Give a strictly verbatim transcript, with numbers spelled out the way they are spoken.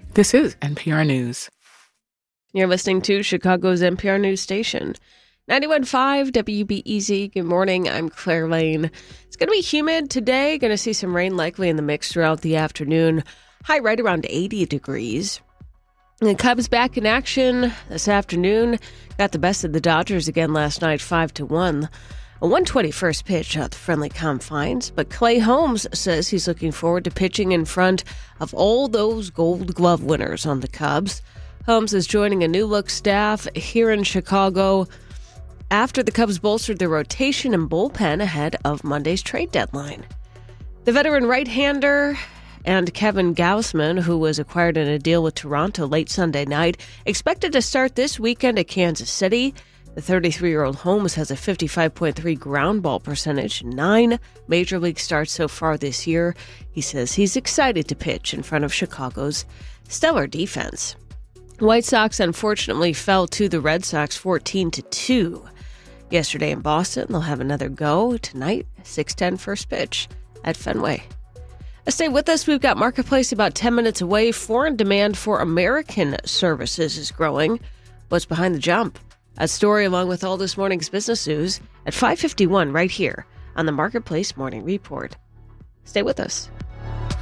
This is N P R News. You're listening to Chicago's N P R News Station. ninety-one point five W B E Z. Good morning. I'm Claire Lane. It's going to be humid today. Going to see some rain likely in the mix throughout the afternoon. High right around eighty degrees. The Cubs back in action this afternoon. Got the best of the Dodgers again last night, five to one. A one twenty-first pitch at the friendly confines, but Clay Holmes says he's looking forward to pitching in front of all those Gold Glove winners on the Cubs. Holmes is joining a new-look staff here in Chicago after the Cubs bolstered their rotation and bullpen ahead of Monday's trade deadline. The veteran right-hander and Kevin Gausman, who was acquired in a deal with Toronto late Sunday night, expected to start this weekend at Kansas City. The thirty-three-year-old Holmes has a fifty-five point three ground ball percentage, nine major league starts so far this year. He says he's excited to pitch in front of Chicago's stellar defense. The White Sox unfortunately fell to the Red Sox fourteen to two. Yesterday in Boston, they'll have another go tonight, six ten first pitch at Fenway. Stay with us. We've got Marketplace about ten minutes away. Foreign demand for American services is growing. What's behind the jump? A story along with all this morning's business news at five fifty-one right here on the Marketplace Morning Report. Stay with us.